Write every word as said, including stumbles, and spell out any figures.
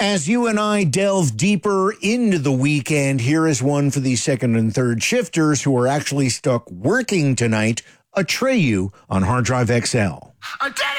As you and I delve deeper into the weekend, here is one for the second and third shifters who are actually stuck working tonight. Atreyu on Hard Drive X L.